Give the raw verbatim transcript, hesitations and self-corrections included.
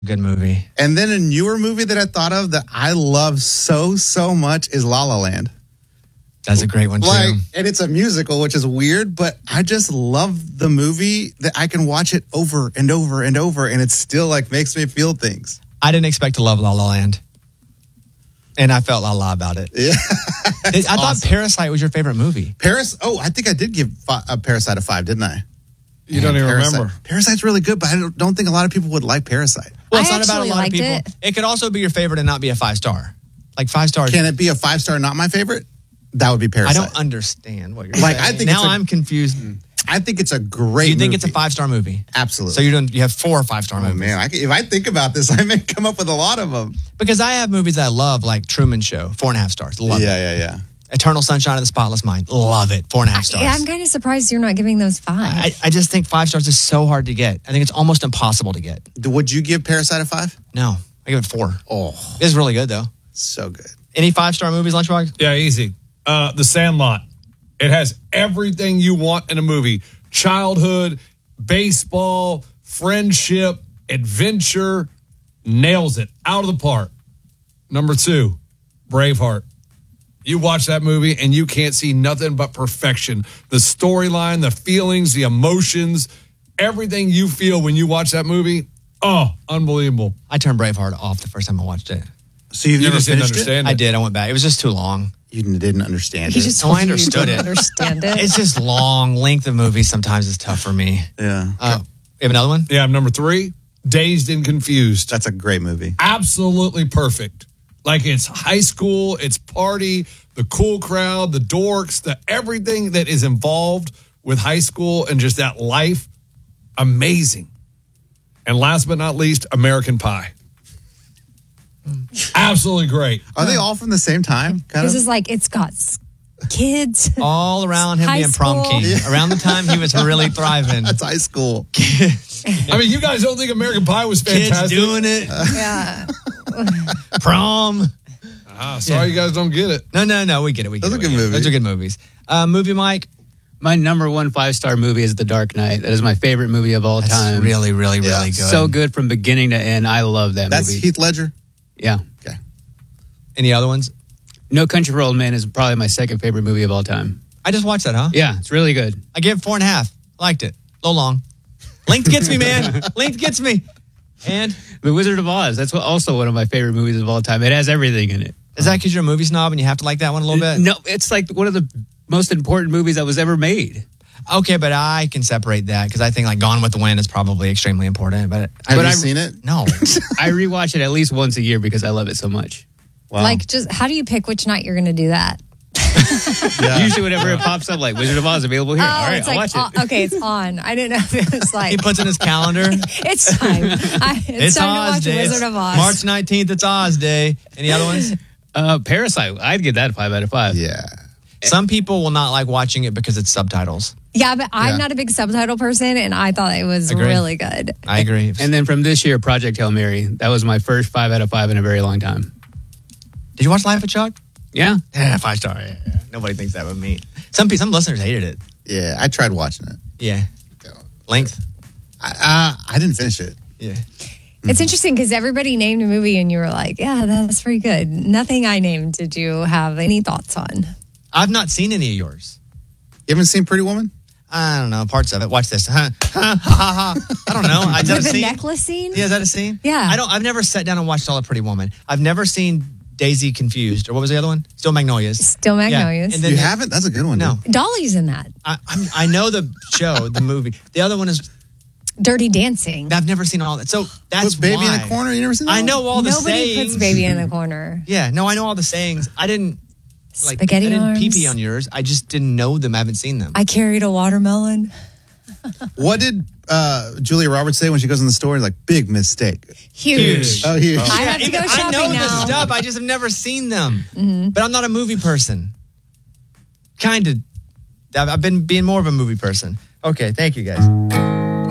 Good movie. And then a newer movie that I thought of that I love so, so much is La La Land. That's a great one, too. Like, and it's a musical, which is weird, but I just love the movie that I can watch it over and over and over, and it still, like, makes me feel things. I didn't expect to love La La Land. And I felt la la about it. Yeah. I thought awesome. Parasite was your favorite movie. Paris, oh, I think I did give fi- a Parasite a five, didn't I? You don't even Parasite. remember. Parasite's really good, but I don't, don't think a lot of people would like Parasite. Well, it's I not about a actually lot of liked people. it. It could also be your favorite and not be a five star. Like five stars. Can it be a five star, not my favorite? That would be I Parasite. don't understand what you're Like, saying. I think now it's a- I'm confused. I think it's a great You think movie. it's a five star movie? Absolutely. So you don't. You have four five star Oh, movies. man, I, can- if I think about this, I may come up with a lot of them. Because I have movies that I love, like Truman Show, four and a half stars. Love yeah, it. yeah, yeah. Eternal Sunshine of the Spotless Mind. Love it. Four and a half stars. Yeah, I'm kind of surprised you're not giving those five. I, I just think five stars is so hard to get. I think it's almost impossible to get. Would you give Parasite a five? No, I give it four. Oh, It's really good though. so good. Any five star movies, Lunchbox? Yeah, easy. Uh, The Sandlot. It has everything you want in a movie. Childhood, baseball, friendship, adventure. Nails it. Out of the park. Number two, Braveheart. You watch that movie and you can't see nothing but perfection. The storyline, the feelings, the emotions, everything you feel when you watch that movie. Oh, unbelievable. I turned Braveheart off the first time I watched it. So you've You never just didn't finished understand I it. did. I went back. It was just too long. it? You didn't understand He it. just Oh, told I you you understood didn't it. Understand it. It's just long. Length of movies sometimes is tough for me. yeah. Uh, you have another one? Yeah, number three, Dazed and Confused. That's a great movie. Absolutely perfect. Like it's high school, it's party, the cool crowd, the dorks, the everything that is involved with high school and just that life. Amazing. And last but not least, American Pie. Absolutely great. Are they all from the same time? Kind This of? is like, it's got s- kids. All around him High being prom school. king. Around the time he was really thriving. That's high school. I mean, you guys don't think American Pie was Kids fantastic? doing it. Yeah. Prom. Ah, sorry you guys don't get it. No, no, no. We get it. We get Those it. are we good get it. movies. Those are good movies. Uh, movie, Mike. My number one five-star movie is The Dark Knight. That is my favorite movie of all That's time. really, really, Yeah. really good. So good from beginning to end. I love that That's movie. Heath Ledger. Yeah. Okay. Any other ones? No Country for Old Men is probably my second favorite movie of all time. I just watched that, huh? Yeah, it's really good. I gave it four and a half. I liked it. A little long. Length gets me, man. Length gets me. And The Wizard of Oz. That's what, also one of my favorite movies of all time. It has everything in it. is that because you're a movie snob and you have to like that one a little bit? No, it's like one of the most important movies that was ever made. Okay, but I can separate that because I think like Gone with the Wind is probably extremely important. But Have But you I- seen it? no, I rewatch it at least once a year because I love it so much. Wow. Like, just how do you pick which night you're going to do that? Yeah. Usually whenever it pops up, like Wizard of Oz available here. Oh, All right, it's I'll like, watch it. uh, okay, it's on. I didn't know if it was like, he puts in his calendar. it's time. I, it's, It's time Oz to watch Day. Wizard of Oz. March nineteenth, it's Oz Day. Any other ones? Uh, Parasite. I'd give that a five out of five. Yeah. Some people will not like watching it because it's subtitles. Yeah, but I'm Yeah. not a big subtitle person, and I thought it was Agree. really good. I agree. And then from this year, Project Hail Mary. That was my first five out of five in a very long time. Did you watch Life of Chuck? Yeah. Yeah, five star. Yeah, yeah. Nobody thinks that but me. Some people, some listeners hated it. Yeah. I tried watching it. Yeah. Length. I, uh, I didn't finish it. Yeah. It's interesting because everybody named a movie, and you were like, yeah, that's pretty good. Nothing I named did you have any thoughts on? I've not seen any of yours. You haven't seen Pretty Woman? I don't know parts of it. Watch this. Huh, huh, ha, ha, ha. I don't know. Is that a With the scene? necklace scene? Yeah, is that a scene? Yeah. I don't. I've never sat down and watched all of Pretty Woman. I've never seen Daisy Confused, or what was the other one? Still Magnolias. Still Magnolias. Yeah. And then You the- haven't? That's a good one. No, dude. Dolly's in that. I, I'm, I know the show, the movie. The other one is Dirty Dancing. I've never seen all that. So that's Put Baby why. in a Corner? You never seen that I one? know all the Nobody sayings. puts baby in the corner. Yeah, no, I know all the sayings. I didn't like. Spaghetti I didn't arms. pee-pee on yours. I just didn't know them. I haven't seen them. I carried a watermelon. What did uh, Julia Roberts say when she goes in the store? Like, big mistake. Huge. Oh, huge. I have to Even- go I shopping know now. this stuff. I just have never seen them. But I'm not a movie person. Kind of. I've I've been being more of a movie person. Okay, thank you guys.